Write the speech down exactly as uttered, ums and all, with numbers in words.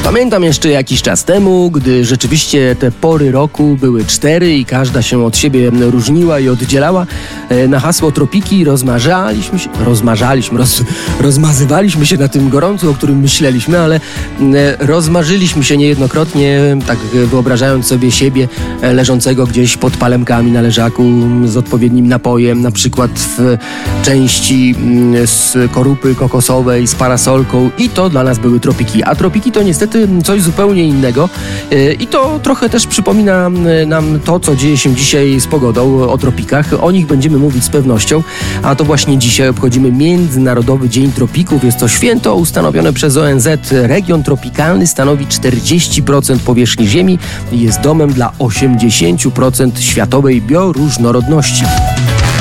Pamiętam jeszcze jakiś czas temu, gdy rzeczywiście te pory roku były cztery i każda się od siebie różniła i oddzielała. Na hasło tropiki rozmarzaliśmy się, rozmarzaliśmy, roz, rozmazywaliśmy się na tym gorącu, o którym myśleliśmy, ale rozmarzyliśmy się niejednokrotnie, tak wyobrażając sobie siebie leżącego gdzieś pod palemkami na leżaku z odpowiednim napojem, na przykład w części z korupy kokosowej, z parasolką, i to dla nas były tropiki. A tropiki to niestety coś zupełnie innego i to trochę też przypomina nam to, co dzieje się dzisiaj z pogodą. O tropikach, o nich będziemy mówić z pewnością, a to właśnie dzisiaj obchodzimy Międzynarodowy Dzień Tropików. Jest to święto ustanowione przez O N Z. Region tropikalny stanowi czterdzieści procent powierzchni Ziemi i jest domem dla osiemdziesiąt procent światowej bioróżnorodności.